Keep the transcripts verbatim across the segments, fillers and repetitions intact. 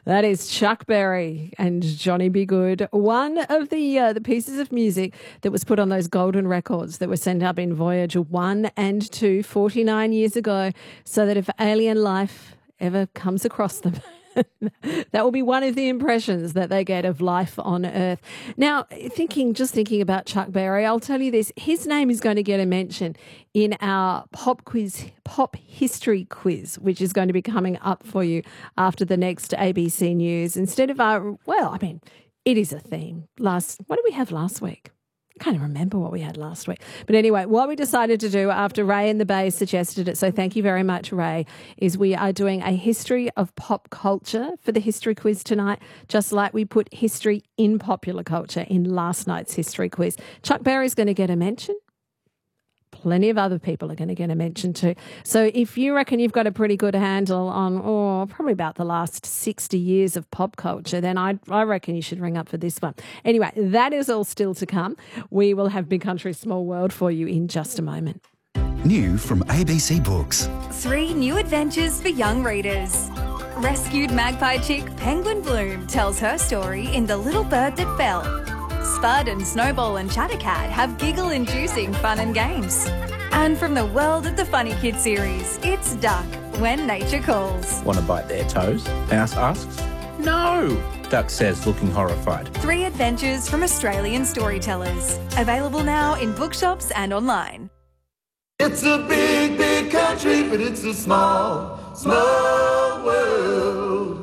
That is Chuck Berry and Johnny B. Goode, one of the uh, the pieces of music that was put on those golden records that were sent up in Voyager one and two forty-nine years ago, so that if alien life ever comes across them, that will be one of the impressions that they get of life on Earth. Now, thinking, just thinking about Chuck Berry, I'll tell you this, his name is going to get a mention in our pop quiz, pop history quiz, which is going to be coming up for you after the next A B C News. Instead of our, well, I mean, it is a theme. Last, what did we have last week? I can't even remember what we had last week. But anyway, what we decided to do after Ray in the Bay suggested it, so thank you very much, Ray, is we are doing a history of pop culture for the history quiz tonight, just like we put history in popular culture in last night's history quiz. Chuck Berry's going to get a mention. Plenty of other people are going to get a mention too. So if you reckon you've got a pretty good handle on, oh, probably about the last sixty years of pop culture, then I, I reckon you should ring up for this one. Anyway, that is all still to come. We will have Big Country, Small World for you in just a moment. New from A B C Books. Three new adventures for young readers. Rescued magpie chick Penguin Bloom tells her story in The Little Bird That Fell. Spud and Snowball and Chattercat have giggle-inducing fun and games. And from the world of the Funny Kid series, it's Duck, When Nature Calls. Want to bite their toes? Mouse asks. No, Duck says, looking horrified. Three adventures from Australian storytellers. Available now in bookshops and online. It's a big, big country, but it's a small, small world.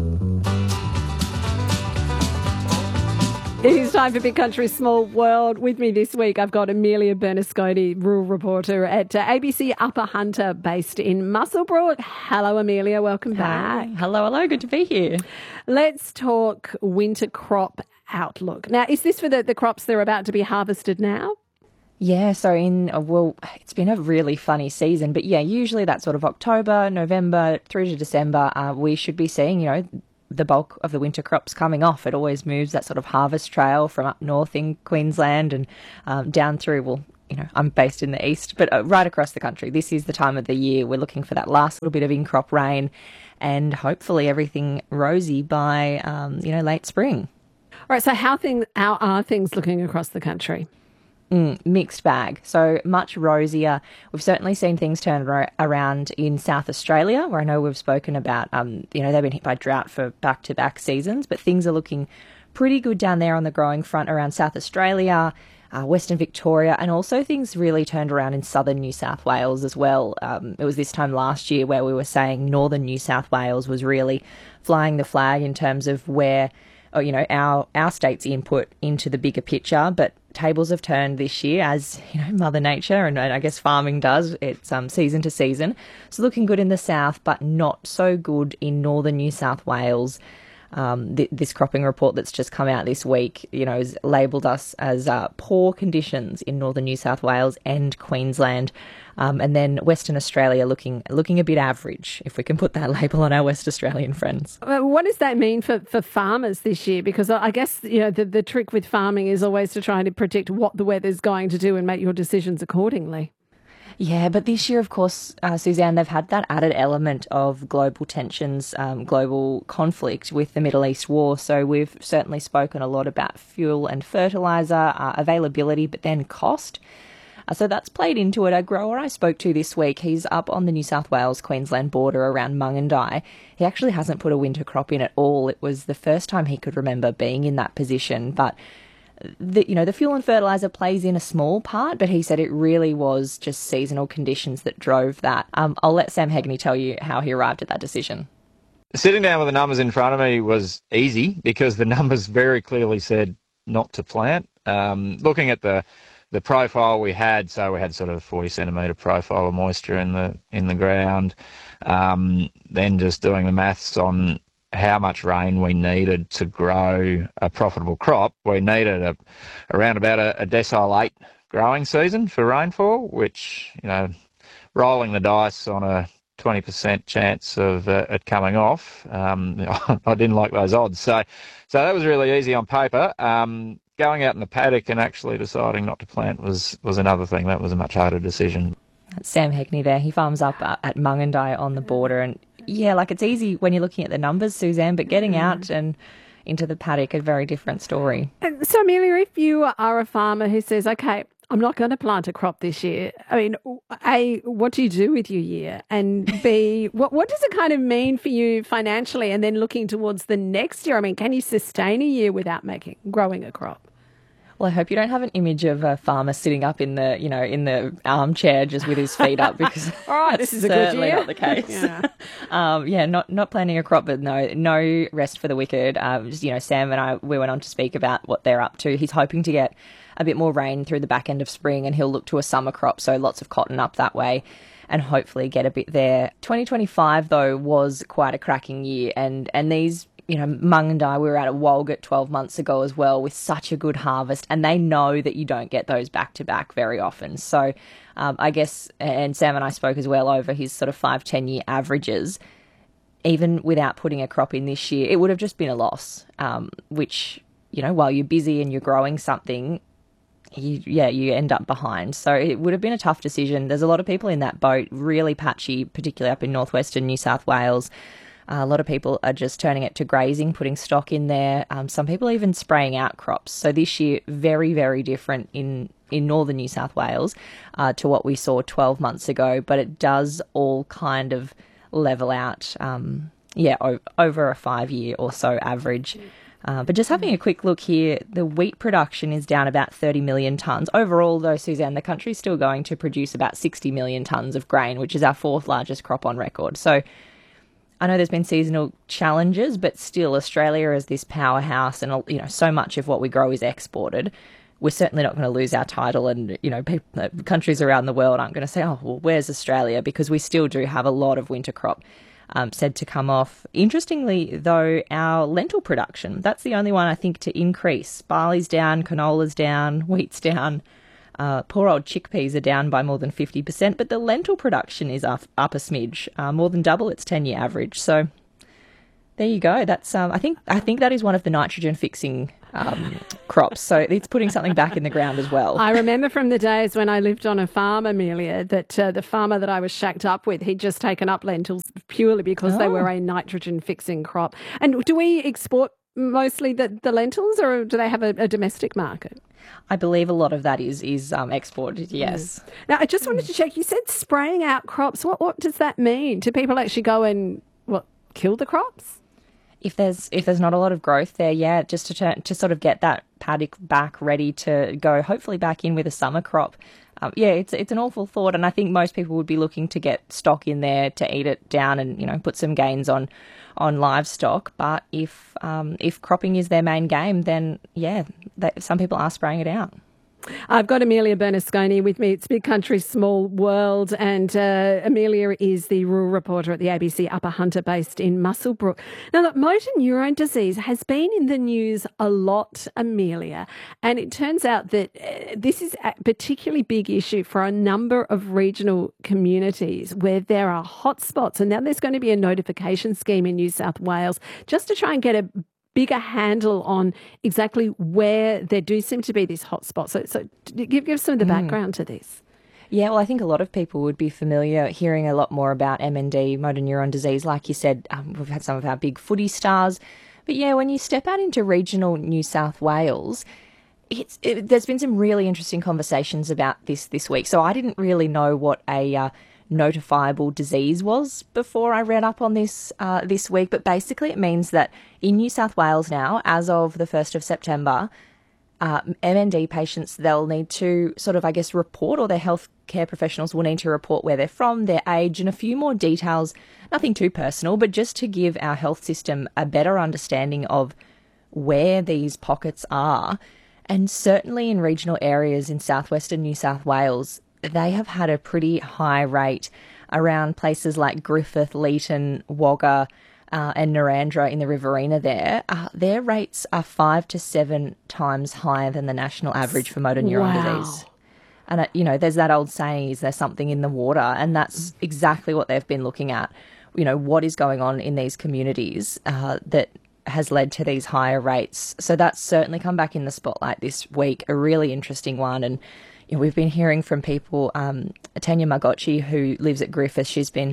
It is time for Big Country, Small World. With me this week, I've got Amelia Bernasconi, rural reporter at uh, A B C Upper Hunter, based in Muswellbrook. Hello, Amelia. Welcome back. Hi. Hello, hello. Good to be here. Let's talk winter crop outlook. Now, is this for the, the crops that are about to be harvested now? Yeah, so in, well, it's been a really funny season, but yeah, usually that sort of October, November through to December, uh, we should be seeing, you know, the bulk of the winter crops coming off. It always moves that sort of harvest trail from up north in Queensland and um, down through, well, you know, I'm based in the east, but uh, right across the country. This is the time of the year we're looking for that last little bit of in-crop rain and hopefully everything rosy by, um, you know, late spring. All right, so how, thing, how are things looking across the country? Mm, mixed bag. So much rosier. We've certainly seen things turn ar- around in South Australia, where I know we've spoken about, um, you know, they've been hit by drought for back-to-back seasons, but things are looking pretty good down there on the growing front around South Australia, uh, Western Victoria, and also things really turned around in southern New South Wales as well. Um, it was this time last year where we were saying northern New South Wales was really flying the flag in terms of where, oh, you know, our, our state's input into the bigger picture, but tables have turned this year, as you know, Mother Nature and I guess farming does. It's um, season to season. It's looking good in the south, but not so good in northern New South Wales. Um, th- this cropping report that's just come out this week, you know, has labelled us as uh, poor conditions in northern New South Wales and Queensland. Um, and then Western Australia looking looking a bit average, if we can put that label on our West Australian friends. What does that mean for, for farmers this year? Because I guess, you know, the, the trick with farming is always to try to predict what the weather's going to do and make your decisions accordingly. Yeah, but this year, of course, uh, Suzanne, they've had that added element of global tensions, um, global conflict with the Middle East war. So we've certainly spoken a lot about fuel and fertiliser uh, availability, but then cost. Uh, so that's played into it. A grower I spoke to this week, he's up on the New South Wales-Queensland border around Mungindi. He actually hasn't put a winter crop in at all. It was the first time he could remember being in that position, but the, you know, the fuel and fertiliser plays in a small part, but he said it really was just seasonal conditions that drove that. Um, I'll let Sam Hegney tell you how he arrived at that decision. Sitting down with the numbers in front of me was easy because the numbers very clearly said not to plant. Um, looking at the the profile we had, so we had sort of forty centimetre profile of moisture in the in the ground. Um, then just doing the maths on how much rain we needed to grow a profitable crop. We needed a, around about a, a decile eight growing season for rainfall, which, you know, rolling the dice on a twenty percent chance of uh, it coming off, um, I didn't like those odds. So so that was really easy on paper. Um, going out in the paddock and actually deciding not to plant was, was another thing. That was a much harder decision. Sam Hegney there. He farms up at Mungindi on the border, and yeah, like it's easy when you're looking at the numbers, Suzanne, but getting out and into the paddock, a very different story. And so, Amelia, if you are a farmer who says, okay, I'm not going to plant a crop this year, I mean, A, what do you do with your year? And B, what, what does it kind of mean for you financially? And then looking towards the next year, I mean, can you sustain a year without making growing a crop? Well, I hope you don't have an image of a farmer sitting up in the, you know, in the armchair just with his feet up, because all right, that's this is a good certainly year. not the case. Yeah, um, yeah, not not planting a crop, but no, no rest for the wicked. Um, just, you know, Sam and I, we went on to speak about what they're up to. He's hoping to get a bit more rain through the back end of spring, and he'll look to a summer crop, so lots of cotton up that way, and hopefully get a bit there. twenty twenty-five though was quite a cracking year, and and these. You know, Mung and I, we were out at Walgett twelve months ago as well with such a good harvest, and they know that you don't get those back to back very often. So um, I guess, and Sam and I spoke as well over his sort of five, ten year averages. Even without putting a crop in this year, it would have just been a loss, um, which, you know, while you're busy and you're growing something, you, yeah, you end up behind. So it would have been a tough decision. There's a lot of people in that boat, really patchy, particularly up in northwestern New South Wales. Uh, a lot of people are just turning it to grazing, putting stock in there. Um, some people even spraying out crops. So this year, very, very different in, in northern New South Wales uh, to what we saw twelve months ago. But it does all kind of level out, um, yeah, o- over a five-year or so average. Uh, but just having a quick look here, the wheat production is down about thirty million tonnes. Overall, though, Suzanne, the country's still going to produce about sixty million tonnes of grain, which is our fourth largest crop on record. So I know there's been seasonal challenges, but still Australia is this powerhouse, and you know so much of what we grow is exported. We're certainly not going to lose our title, and you know people, countries around the world aren't going to say, "Oh, well, where's Australia?" Because we still do have a lot of winter crop um, said to come off. Interestingly, though, our lentil production—that's the only one I think to increase. Barley's down, canola's down, wheat's down. Uh, poor old chickpeas are down by more than fifty percent, but the lentil production is up, up a smidge, uh, more than double its ten-year average. So there you go. That's um, I think I think that is one of the nitrogen-fixing um, crops. So it's putting something back in the ground as well. I remember from the days when I lived on a farm, Amelia, that uh, the farmer that I was shacked up with, he'd just taken up lentils purely because oh. they were a nitrogen-fixing crop. And do we export mostly the, the lentils, or do they have a, a domestic market? I believe a lot of that is is um, exported, yes. Mm. Now, I just wanted to check, you said spraying out crops. What what does that mean? Do people actually go and, what, kill the crops? If there's if there's not a lot of growth there, yeah, just to turn, to sort of get that paddock back ready to go, hopefully back in with a summer crop. Um, yeah, it's it's an awful thought, and I think most people would be looking to get stock in there to eat it down and, you know, put some gains on on livestock. But if um, if cropping is their main game, then yeah, they, some people are spraying it out. I've got Amelia Bernasconi with me. It's Big Country, Small World, and uh, Amelia is the rural reporter at the A B C Upper Hunter based in Muswellbrook. Now, look, motor neurone disease has been in the news a lot, Amelia, and it turns out that uh, this is a particularly big issue for a number of regional communities where there are hotspots, and now there's going to be a notification scheme in New South Wales just to try and get a bigger handle on exactly where there do seem to be these hotspots. So, so give, give some of the background mm. to this. Yeah, well, I think a lot of people would be familiar hearing a lot more about M N D, motor neuron disease. Like you said, um, we've had some of our big footy stars. But yeah, when you step out into regional New South Wales, it's, it, there's been some really interesting conversations about this this week. So I didn't really know what a uh, notifiable disease was before I read up on this uh, this week, but basically it means that in New South Wales now, as of the first of September, uh, M N D patients, they'll need to sort of, I guess, report, or their healthcare professionals will need to report where they're from, their age, and a few more details, nothing too personal, but just to give our health system a better understanding of where these pockets are. And certainly in regional areas in southwestern New South Wales, they have had a pretty high rate around places like Griffith, Leeton, Wagga uh, and Narrandera in the Riverina there. Uh, their rates are five to seven times higher than the national average for motor neuron wow. disease. And, uh, you know, there's that old saying, is there something in the water? And that's exactly what they've been looking at. You know, what is going on in these communities uh, that has led to these higher rates. So that's certainly come back in the spotlight this week, a really interesting one. And you know, we've been hearing from people, um, Tanya Margocci, who lives at Griffith, she's been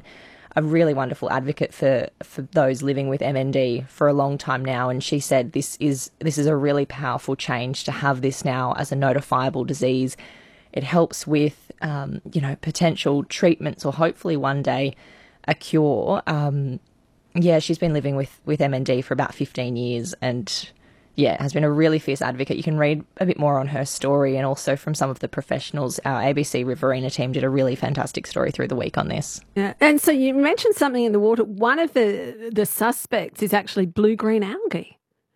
a really wonderful advocate for, for those living with M N D for a long time now, and she said this is this is a really powerful change to have this now as a notifiable disease. It helps with um, you know potential treatments or hopefully one day a cure. Um, yeah, she's been living with with M N D for about fifteen years, and yeah, has been a really fierce advocate. You can read a bit more on her story and also from some of the professionals. Our A B C Riverina team did a really fantastic story through the week on this. Yeah. And so you mentioned something in the water. One of the the suspects is actually blue-green algae.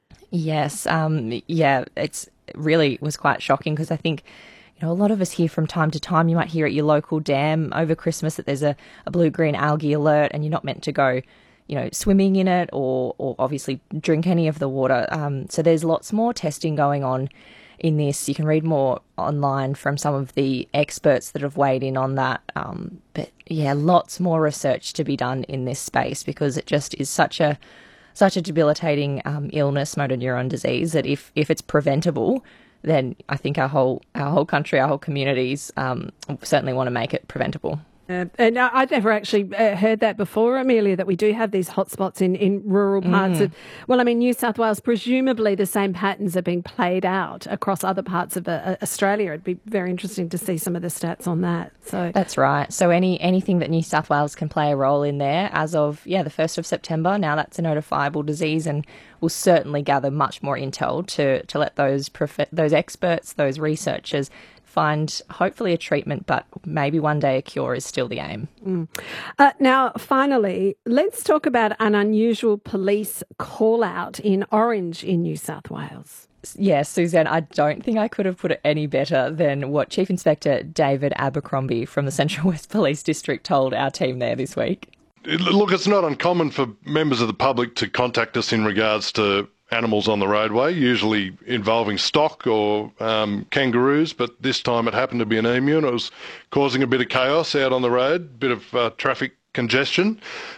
Yes. Um, yeah, it's it really was quite shocking because I think, you know, a lot of us hear from time to time, you might hear at your local dam over Christmas that there's a, a blue-green algae alert and you're not meant to go, you know, swimming in it or, or obviously drink any of the water. Um, so there's lots more testing going on in this. You can read more online from some of the experts that have weighed in on that. Um, but yeah, lots more research to be done in this space because it just is such a such a debilitating um, illness, motor neuron disease, that if, if it's preventable, then I think our whole our whole country, our whole communities um, certainly want to make it preventable. Uh, and I'd never actually uh, heard that before, Amelia, that we do have these hotspots in, in rural parts mm. of, well, I mean, New South Wales, presumably the same patterns are being played out across other parts of uh, Australia. It'd be very interesting to see some of the stats on that. So that's right. So any anything that New South Wales can play a role in there as of, yeah, the first of September, now that's a notifiable disease, and we'll certainly gather much more intel to, to let those prof- those experts, those researchers find hopefully a treatment, but maybe one day a cure is still the aim. Mm. Uh, now, finally, let's talk about an unusual police call-out in Orange in New South Wales. Yes, Suzanne, I don't think I could have put it any better than what Chief Inspector David Abercrombie from the Central West Police District told our team there this week. Look, it's not uncommon for members of the public to contact us in regards to animals on the roadway, usually involving stock or um, kangaroos, but this time it happened to be an emu and it was causing a bit of chaos out on the road, a bit of uh, traffic congestion,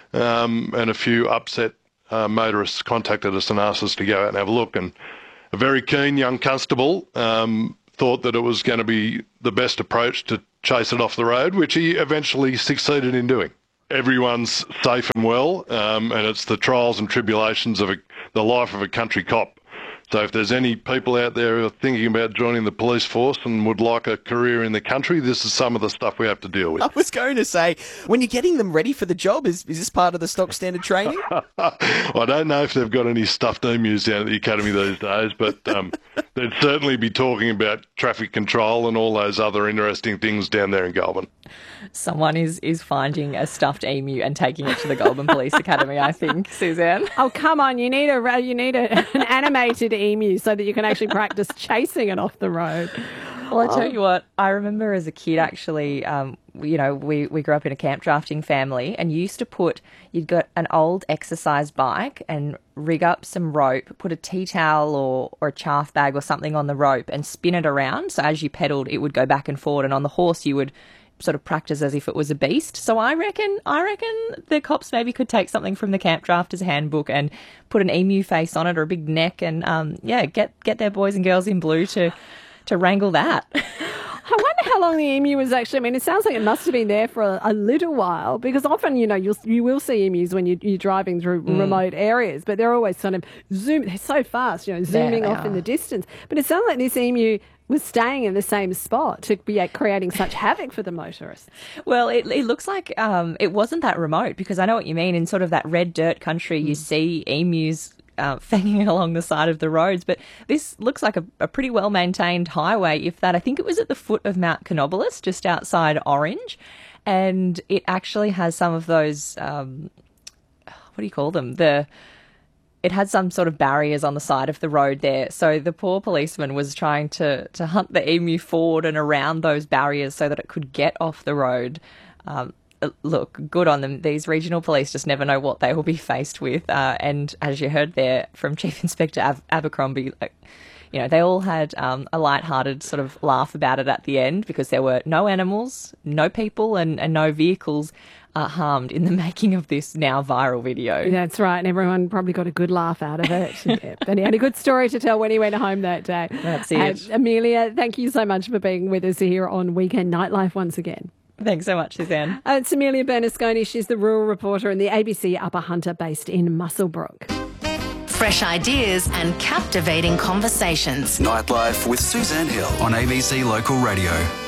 um, and a few upset uh, motorists contacted us and asked us to go out and have a look. And a very keen young constable um, thought that it was going to be the best approach to chase it off the road, which he eventually succeeded in doing. Everyone's safe and well, um, and it's the trials and tribulations of a, the life of a country cop. So if there's any people out there who are thinking about joining the police force and would like a career in the country, this is some of the stuff we have to deal with. I was going to say, when you're getting them ready for the job, is, is this part of the stock standard training? I don't know if they've got any stuffed emus down at the academy these days, but um, they'd certainly be talking about traffic control and all those other interesting things down there in Goulburn. Someone is, is finding a stuffed emu and taking it to the Goulburn Police Academy, I think, Suzanne. Oh, come on, you need a you need a, an animated emu so that you can actually practice chasing it off the road. Well, I tell you what, I remember as a kid, actually, um, you know, we, we grew up in a camp drafting family, and you used to put, you'd got an old exercise bike and rig up some rope, put a tea towel or, or a chaff bag or something on the rope and spin it around. So as you pedalled, it would go back and forward, and on the horse you would sort of practice as if it was a beast. So I reckon I reckon the cops maybe could take something from the Camp Drafters Handbook and put an emu face on it or a big neck and, um, yeah, get get their boys and girls in blue to to wrangle that. I wonder how long the emu was actually, I mean, it sounds like it must have been there for a, a little while, because often, you know, you'll, you will see emus when you, you're driving through mm. remote areas, but they're always sort of zoom, they're so fast, you know, zooming off are. in the distance. But it sounds like this emu was staying in the same spot to be creating such havoc for the motorists. Well, it, it looks like um, it wasn't that remote, because I know what you mean. In sort of that red dirt country, mm. you see emus Uh, fanging along the side of the roads, but this looks like a, a pretty well-maintained highway, if that. I think it was at the foot of Mount Canobolas, just outside Orange, and it actually has some of those, um, what do you call them? The It had some sort of barriers on the side of the road there, so the poor policeman was trying to, to hunt the emu forward and around those barriers so that it could get off the road. Um, Look, good on them. These regional police just never know what they will be faced with. Uh, and as you heard there from Chief Inspector Ab- Abercrombie, like, you know, they all had um, a light-hearted sort of laugh about it at the end, because there were no animals, no people and, and no vehicles uh, harmed in the making of this now viral video. That's right. And everyone probably got a good laugh out of it. Yeah. And he had a good story to tell when he went home that day. That's it. And Amelia, thank you so much for being with us here on Weekend Nightlife once again. Thanks so much, Suzanne. Uh, it's Amelia Bernasconi. She's the rural reporter in the A B C Upper Hunter based in Muswellbrook. Fresh ideas and captivating conversations. Nightlife with Suzanne Hill on A B C Local Radio.